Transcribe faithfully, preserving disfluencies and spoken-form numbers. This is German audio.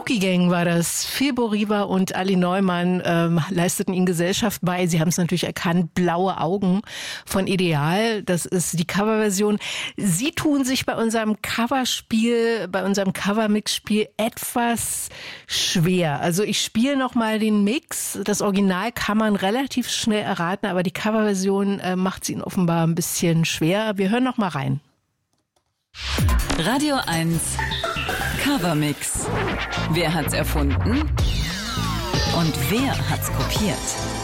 Cookie Gang war das. Filbo Riva und Ali Neumann ähm, leisteten ihnen Gesellschaft bei. Sie haben es natürlich erkannt. Blaue Augen von Ideal. Das ist die Coverversion. Sie tun sich bei unserem Coverspiel, bei unserem Cover-Mix-Spiel etwas schwer. Also ich spiele nochmal den Mix. Das Original kann man relativ schnell erraten, aber die Coverversion äh, macht es ihnen offenbar ein bisschen schwer. Wir hören noch mal rein. Radio eins Covermix. Wer hat's erfunden? Und wer hat's kopiert?